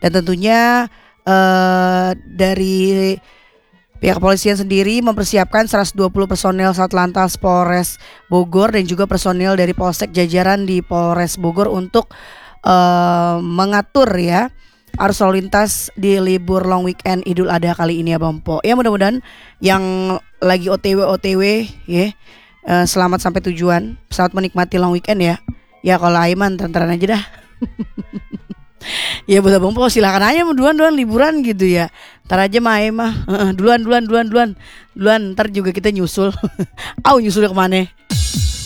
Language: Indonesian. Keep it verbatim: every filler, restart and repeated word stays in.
Dan tentunya uh, dari pihak kepolisian sendiri mempersiapkan seratus dua puluh personel Satlantas Polres Bogor dan juga personil dari Polsek jajaran di Polres Bogor untuk uh, mengatur ya arus lalu lintas di libur long weekend Idul Adha kali ini ya Bang Po. Ya mudah-mudahan yang lagi O T W O T W ya uh, selamat sampai tujuan, selamat menikmati long weekend ya. Ya kalau Aiman tenteran aja dah. Ya buat Bang Po silakan aja duluan-duluan liburan gitu ya. Ntar aja mah mah uh, duluan duluan duluan duluan duluan ntar juga kita nyusul. Au nyusul ke mana?